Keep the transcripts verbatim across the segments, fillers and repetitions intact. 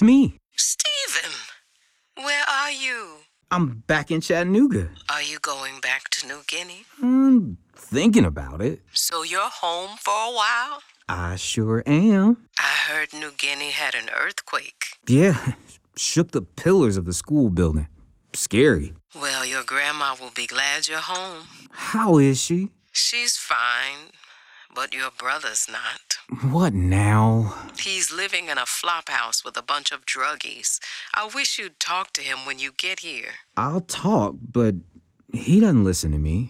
It's me. Stephen, where are you? I'm back in Chattanooga. Are you going back to New Guinea? I'm thinking about it. So you're home for a while? I sure am. I heard New Guinea had an earthquake. Yeah, shook the pillars of the school building. Scary. Well, your grandma will be glad you're home. How is she? She's fine, but your brother's not. What now? He's living in a flop house with a bunch of druggies. I wish you'd talk to him when you get here. I'll talk, but he doesn't listen to me.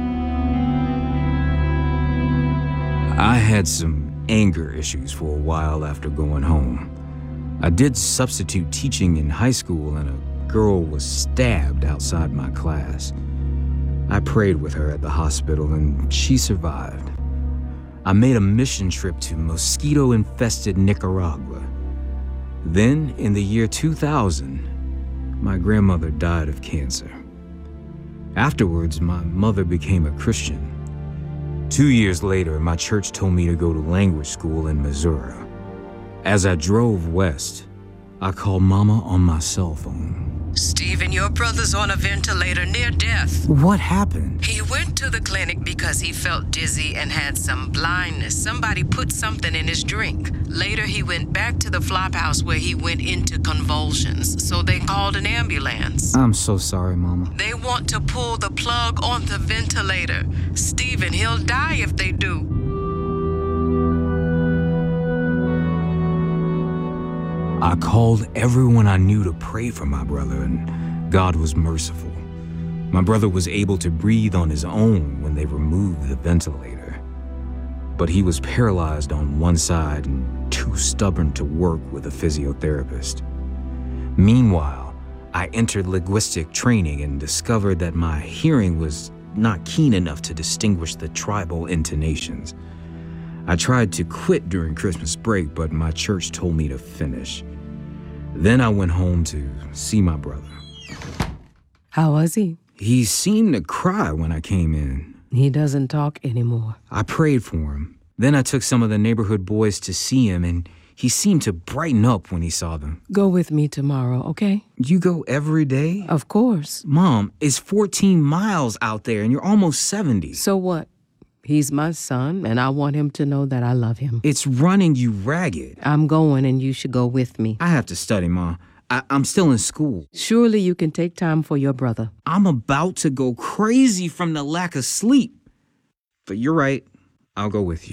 I had some anger issues for a while after going home. I did substitute teaching in high school, and a girl was stabbed outside my class. I prayed with her at the hospital, and she survived. I made a mission trip to mosquito-infested Nicaragua. Then, in the year two thousand, my grandmother died of cancer. Afterwards, my mother became a Christian. Two years later, my church told me to go to language school in Missouri. As I drove west, I called Mama on my cell phone. Stephen, your brother's on a ventilator near death. What happened? He went to the clinic because he felt dizzy and had some blindness. Somebody put something in his drink. Later, he went back to the flop house where he went into convulsions, so they called an ambulance. I'm so sorry, Mama. They want to pull the plug on the ventilator. Stephen, he'll die if they do. I called everyone I knew to pray for my brother, and God was merciful. My brother was able to breathe on his own when they removed the ventilator. But he was paralyzed on one side and too stubborn to work with a physiotherapist. Meanwhile, I entered linguistic training and discovered that my hearing was not keen enough to distinguish the tribal intonations. I tried to quit during Christmas break, but my church told me to finish. Then I went home to see my brother. How was he? He seemed to cry when I came in. He doesn't talk anymore. I prayed for him. Then I took some of the neighborhood boys to see him, and he seemed to brighten up when he saw them. Go with me tomorrow, okay? You go every day? Of course. Mom, it's fourteen miles out there, and you're almost seventy. So what? He's my son, and I want him to know that I love him. It's running you ragged. I'm going, and you should go with me. I have to study, Mom. I- I'm still in school. Surely you can take time for your brother. I'm about to go crazy from the lack of sleep. But you're right. I'll go with you.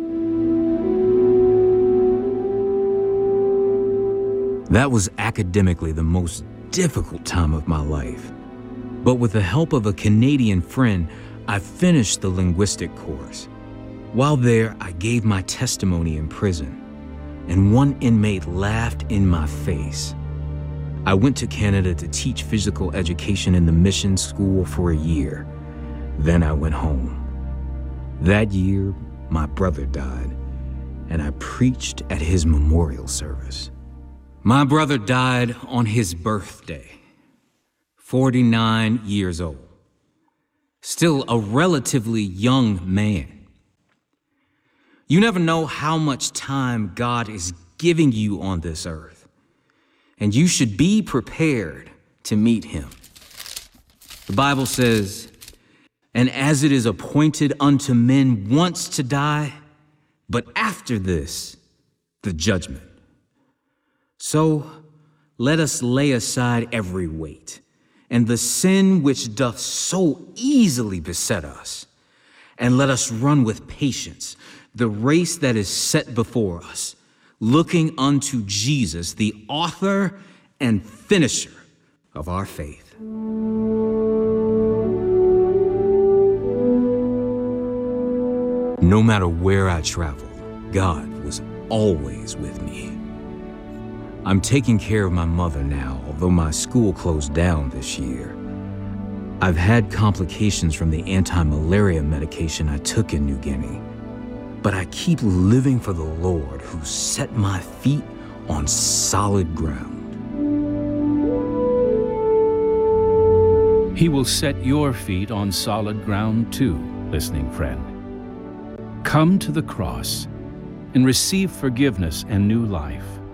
That was academically the most difficult time of my life. But with the help of a Canadian friend, I finished the linguistic course. While there, I gave my testimony in prison, and one inmate laughed in my face. I went to Canada to teach physical education in the mission school for a year. Then I went home. That year, my brother died, and I preached at his memorial service. My brother died on his birthday, forty-nine years old. Still a relatively young man. You never know how much time God is giving you on this earth, and you should be prepared to meet him. The Bible says, "And as it is appointed unto men once to die, but after this, the judgment. So let us lay aside every weight, and the sin which doth so easily beset us, and let us run with patience the race that is set before us, looking unto Jesus, the author and finisher of our faith." No matter where I traveled, God was always with me. I'm taking care of my mother now, although my school closed down this year. I've had complications from the anti-malaria medication I took in New Guinea, but I keep living for the Lord who set my feet on solid ground. He will set your feet on solid ground too, listening friend. Come to the cross and receive forgiveness and new life.